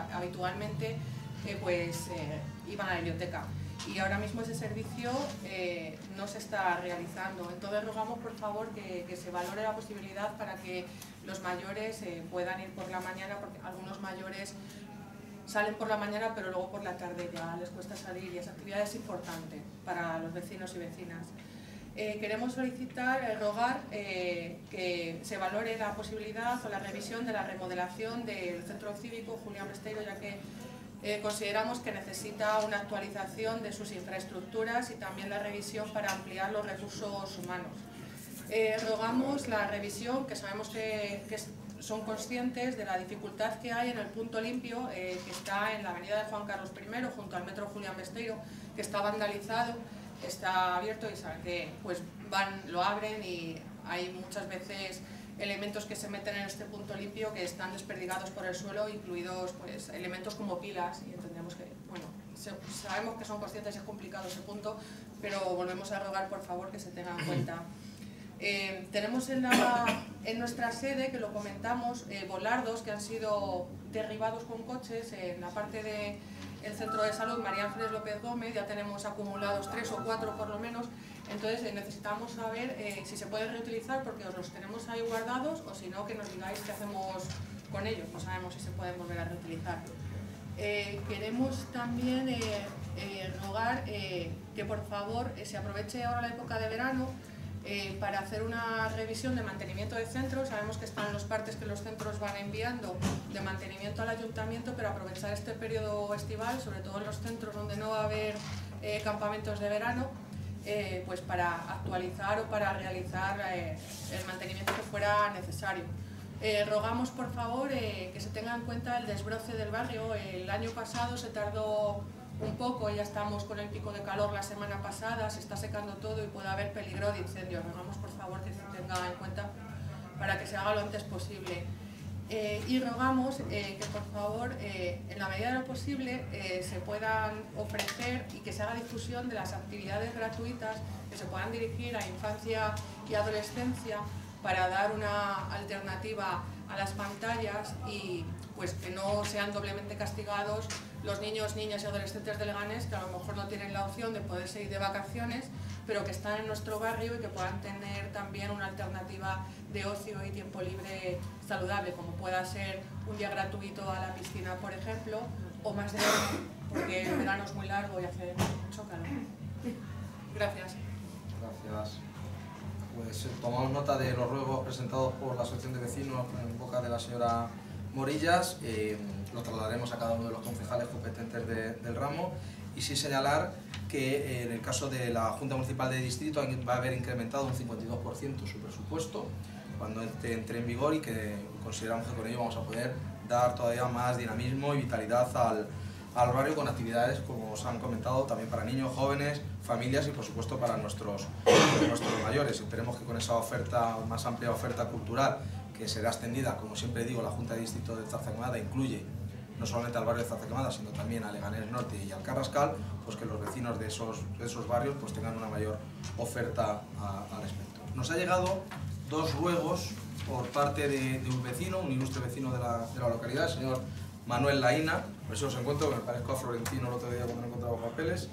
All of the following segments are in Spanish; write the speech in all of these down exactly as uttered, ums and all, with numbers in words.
habitualmente eh, pues, eh, iban a la biblioteca. Y ahora mismo ese servicio eh, no se está realizando. Entonces rogamos por favor que, que se valore la posibilidad para que los mayores eh, puedan ir por la mañana, porque algunos mayores salen por la mañana pero luego por la tarde ya les cuesta salir y esa actividad es importante para los vecinos y vecinas. Eh, queremos solicitar, eh, rogar eh, que se valore la posibilidad o la revisión de la remodelación del centro cívico Julián Besteiro, ya que eh, consideramos que necesita una actualización de sus infraestructuras y también la revisión para ampliar los recursos humanos. Eh, rogamos la revisión, que sabemos que, que son conscientes de la dificultad que hay en el punto limpio, eh, que está en la avenida de Juan Carlos primero, junto al metro Julián Besteiro, que está vandalizado, está abierto y saben que pues van, lo abren y hay muchas veces elementos que se meten en este punto limpio que están desperdigados por el suelo, incluidos pues, elementos como pilas, y entendemos que, bueno, se, sabemos que son conscientes, es complicado ese punto, pero volvemos a rogar por favor que se tenga en cuenta. Eh, tenemos en, la, en nuestra sede, que lo comentamos, eh, volardos que han sido derribados con coches en la parte de el centro de salud María Ángeles López Gómez, ya tenemos acumulados tres o cuatro por lo menos, entonces eh, necesitamos saber eh, si se pueden reutilizar porque os los tenemos ahí guardados o si no que nos digáis qué hacemos con ellos, no sabemos si se pueden volver a reutilizar. Eh, queremos también eh, eh, rogar eh, que por favor eh, se aproveche ahora la época de verano Eh, para hacer una revisión de mantenimiento de centros. Sabemos que están los partes que los centros van enviando de mantenimiento al ayuntamiento, pero aprovechar este periodo estival, sobre todo en los centros donde no va a haber eh, campamentos de verano, eh, pues para actualizar o para realizar eh, el mantenimiento que fuera necesario. Eh, rogamos por favor eh, que se tenga en cuenta el desbroce del barrio. El año pasado se tardó un poco, ya estamos con el pico de calor la semana pasada, se está secando todo y puede haber peligro de incendios. Rogamos por favor que se tenga en cuenta para que se haga lo antes posible. Eh, y rogamos eh, que por favor, eh, en la medida de lo posible, eh, se puedan ofrecer y que se haga difusión de las actividades gratuitas que se puedan dirigir a infancia y adolescencia para dar una alternativa a las pantallas y pues que no sean doblemente castigados los niños, niñas y adolescentes de Leganés que a lo mejor no tienen la opción de poderse ir de vacaciones, pero que están en nuestro barrio y que puedan tener también una alternativa de ocio y tiempo libre saludable, como pueda ser un día gratuito a la piscina, por ejemplo, o más de uno, porque el verano es muy largo y hace mucho calor. Gracias. Gracias. Pues tomamos nota de los ruegos presentados por la Asociación de Vecinos en boca de la señora Morillas, eh, lo trasladaremos a cada uno de los concejales competentes de, del ramo y sí señalar que eh, en el caso de la Junta Municipal de Distrito va a haber incrementado un cincuenta y dos por ciento su presupuesto cuando este entre en vigor y que consideramos que con ello vamos a poder dar todavía más dinamismo y vitalidad al, al barrio con actividades, como os han comentado, también para niños, jóvenes, familias y por supuesto para nuestros, nuestros mayores. Esperemos que con esa oferta, más amplia oferta cultural que será extendida, como siempre digo, la Junta de Distrito de Zarzaquemada incluye no solamente al barrio de Zarzaquemada, sino también a Leganés Norte y al Carrascal, pues que los vecinos de esos, de esos barrios pues tengan una mayor oferta a, al respecto. Nos ha llegado dos ruegos por parte de, de un vecino, un ilustre vecino de la, de la localidad, el señor Manuel Laína, por eso os encuentro, que me parezco a Florentino el otro día cuando me encontraba papeles.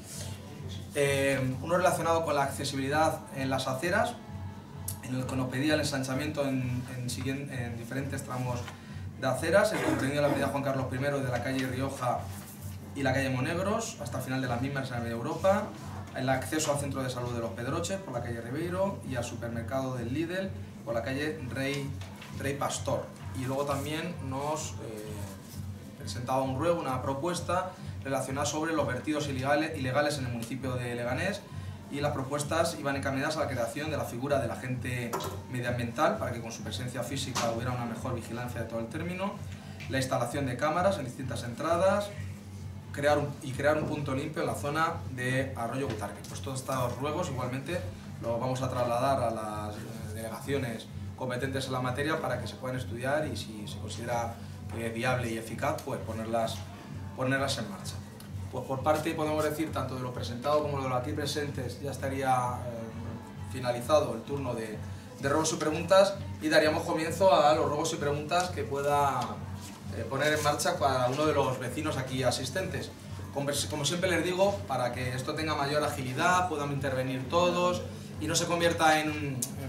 Eh, uno relacionado con la accesibilidad en las aceras, en el que nos pedía el ensanchamiento en, en, en diferentes tramos de aceras, el comprendido de la avenida Juan Carlos primero de la calle Rioja y la calle Monegros, hasta el final de las mismas en la avenida Europa, el acceso al centro de salud de los Pedroches por la calle Ribeiro y al supermercado del Lidl por la calle Rey, Rey Pastor. Y luego también nos eh, presentaba un ruego, una propuesta relacionada sobre los vertidos ilegales, ilegales en el municipio de Leganés, y las propuestas iban encaminadas a la creación de la figura del agente medioambiental para que con su presencia física hubiera una mejor vigilancia de todo el término, la instalación de cámaras en distintas entradas crear un, y crear un punto limpio en la zona de Arroyo Butarque. Pues todos estos ruegos igualmente los vamos a trasladar a las delegaciones competentes en la materia para que se puedan estudiar y si se considera que es viable y eficaz, pues ponerlas, ponerlas en marcha. Pues por parte, podemos decir, tanto de lo presentado como de los aquí presentes, ya estaría eh, finalizado el turno de, de ruegos y preguntas y daríamos comienzo a los ruegos y preguntas que pueda eh, poner en marcha cada uno de los vecinos aquí asistentes. Como, como siempre les digo, para que esto tenga mayor agilidad, puedan intervenir todos y no se convierta en, en